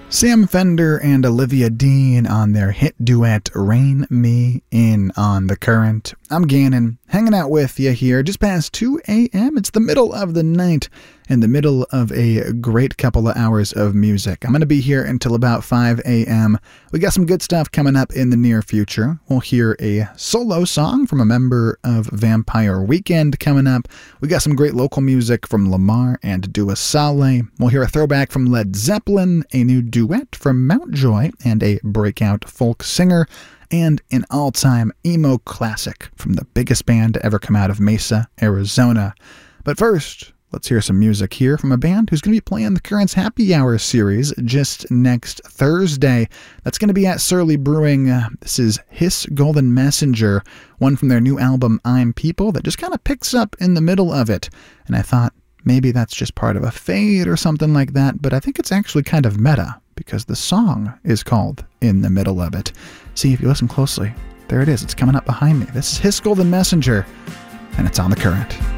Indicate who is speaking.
Speaker 1: Sam Fender and Olivia Dean on their hit duet Rein Me In on The Current. I'm Gannon, hanging out with you here just past 2 a.m. It's the middle of the night, in the middle of a great couple of hours of music. I'm going to be here until about 5 a.m. We got some good stuff coming up in the near future. We'll hear a solo song from a member of Vampire Weekend coming up. We got some great local music from Lamar and Dua Saleh. We'll hear a throwback from Led Zeppelin, a new duet from Mountjoy and a breakout folk singer, and an all-time emo classic from the biggest band to ever come out of Mesa, Arizona. But first, let's hear some music here from a band who's going to be playing the Current's Happy Hour series just next Thursday. That's going to be at Surly Brewing. This is Hiss Golden Messenger, one from their new album I'm People that just kind of picks up in the middle of it. And I thought maybe that's just part of a fade or something like that, but I think it's actually kind of meta because the song is called In the Middle of It. See, if you listen closely, there it is. It's coming up behind me. This is Hiss Golden Messenger, and it's on The Current.